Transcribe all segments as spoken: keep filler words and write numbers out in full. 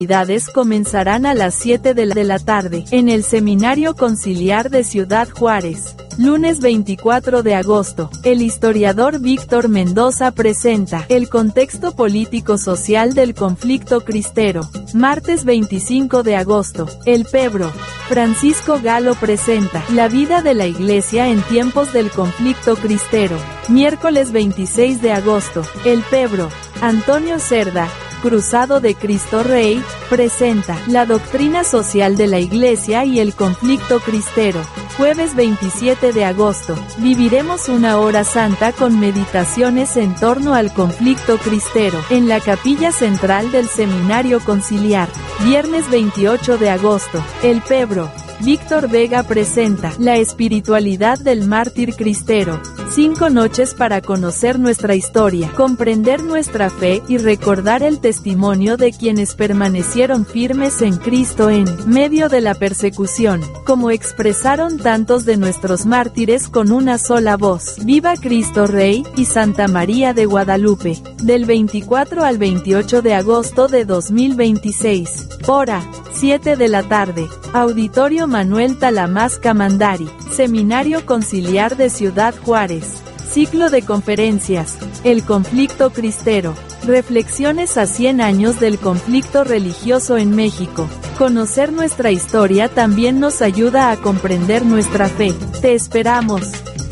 comenzarán a las siete de la tarde, en el Seminario Conciliar de Ciudad Juárez. Lunes veinticuatro de agosto, el historiador Víctor Mendoza presenta el contexto político-social del conflicto cristero. Martes veinticinco de agosto, el Pebro. Francisco Galo presenta la vida de la Iglesia en tiempos del conflicto cristero. Miércoles veintiséis de agosto, el Pebro. Antonio Cerda, Cruzado de Cristo Rey, presenta la doctrina social de la Iglesia y el conflicto cristero. Jueves veintisiete de agosto, viviremos una hora santa con meditaciones en torno al conflicto cristero, en la capilla central del Seminario Conciliar. Viernes veintiocho de agosto, el Pebro. Víctor Vega presenta la espiritualidad del mártir cristero. Cinco noches para conocer nuestra historia, comprender nuestra fe y recordar el testimonio de quienes permanecieron firmes en Cristo en medio de la persecución, como expresaron tantos de nuestros mártires con una sola voz. Viva Cristo Rey y Santa María de Guadalupe, del veinticuatro al veintiocho de agosto de dos mil veintiséis. Hora, siete de la tarde. Auditorio Manuel Talamás Camandari, Seminario Conciliar de Ciudad Juárez. Ciclo de conferencias, El conflicto cristero. Reflexiones a cien años del conflicto religioso en México. Conocer nuestra historia también nos ayuda a comprender nuestra fe. Te esperamos.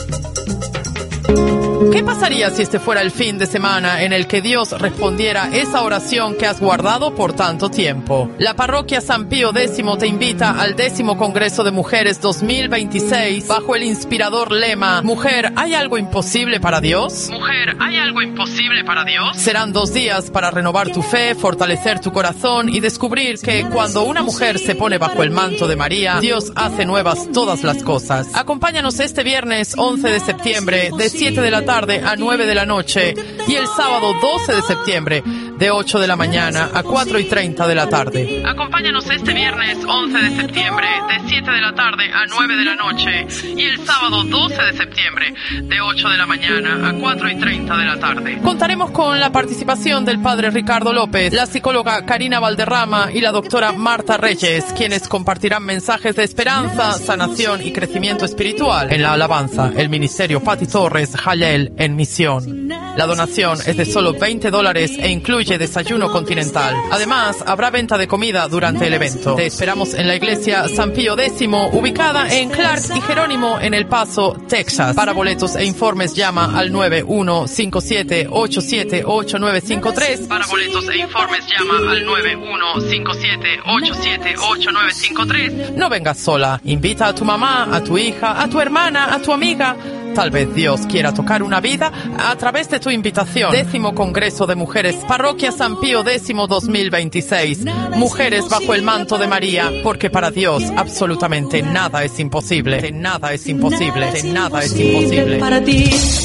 ¿Qué pasaría si este fuera el fin de semana en el que Dios respondiera esa oración que has guardado por tanto tiempo? La parroquia San Pío X te invita al décimo Congreso de Mujeres dos mil veintiséis bajo el inspirador lema Mujer, ¿hay algo imposible para Dios? Mujer, ¿hay algo imposible para Dios? Serán dos días para renovar tu fe, fortalecer tu corazón y descubrir que cuando una mujer se pone bajo el manto de María, Dios hace nuevas todas las cosas. Acompáñanos este viernes once de septiembre de siete de la tarde a nueve de la noche y el sábado doce de septiembre de ocho de la mañana a cuatro y treinta de la tarde. Acompáñanos este viernes once de septiembre de siete de la tarde a nueve de la noche y el sábado doce de septiembre de ocho de la mañana a cuatro y treinta de la tarde. Contaremos con la participación del padre Ricardo López, la psicóloga Karina Valderrama y la doctora Marta Reyes, quienes compartirán mensajes de esperanza, sanación y crecimiento espiritual. En la alabanza, el ministerio Pati Torres Jalel en misión. La donación es de solo veinte dólares e incluye desayuno continental. Además, habrá venta de comida durante el evento. Te esperamos en la iglesia San Pío X, ubicada en Clark y Jerónimo en El Paso, Texas. Para boletos e informes llama al nueve uno cinco siete ocho siete ocho nueve cinco tres. Para boletos e informes llama al nueve uno cinco siete ocho siete ocho nueve cinco tres. No vengas sola. Invita a tu mamá, a tu hija, a tu hermana, a tu amiga. Tal vez Dios quiera tocar una vida a través de tu invitación. Décimo Congreso de Mujeres, Parroquia San Pío X dos mil veintiséis. Mujeres bajo el manto de María, porque para Dios absolutamente nada es imposible. Nada es imposible. Nada es imposible para ti.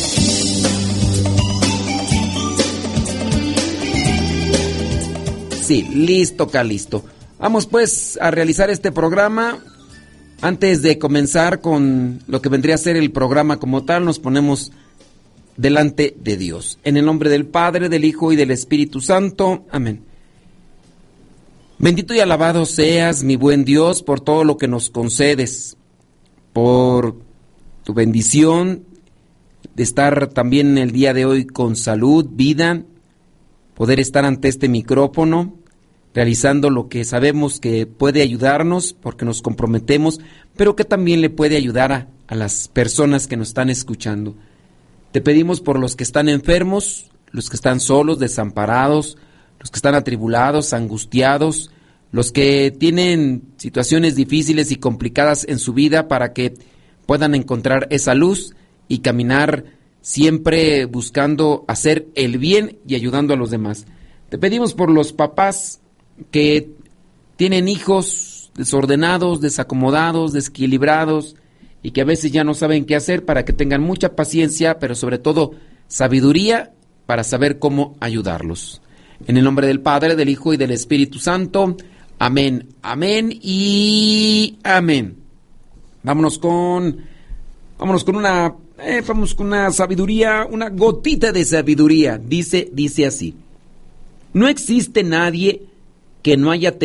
Sí, listo, Calisto. Vamos pues a realizar este programa. Antes de comenzar con lo que vendría a ser el programa como tal, nos ponemos delante de Dios. En el nombre del Padre, del Hijo y del Espíritu Santo. Amén. Bendito y alabado seas, mi buen Dios, por todo lo que nos concedes, por tu bendición de estar también el día de hoy con salud, vida, poder estar ante este micrófono, realizando lo que sabemos que puede ayudarnos porque nos comprometemos, pero que también le puede ayudar a, a las personas que nos están escuchando. Te pedimos por los que están enfermos, los que están solos, desamparados, los que están atribulados, angustiados, los que tienen situaciones difíciles y complicadas en su vida para que puedan encontrar esa luz y caminar siempre buscando hacer el bien y ayudando a los demás. Te pedimos por los papás que tienen hijos desordenados, desacomodados, desequilibrados y que a veces ya no saben qué hacer, para que tengan mucha paciencia, pero sobre todo sabiduría para saber cómo ayudarlos. En el nombre del Padre, del Hijo y del Espíritu Santo. Amén, amén y amén. Vámonos con, vámonos con una, eh, vamos con una sabiduría, una gotita de sabiduría. Dice, dice así: no existe nadie que no haya